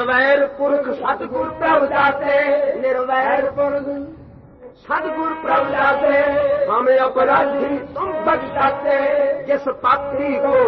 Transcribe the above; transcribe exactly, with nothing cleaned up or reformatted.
निर्वैर पुरुष सतगुरु प्रभु जाते, निर्वैर पुरुष सतगुरु प्रभु जाते, हमें अपराधी तुम बख्शाते। जिस पापी को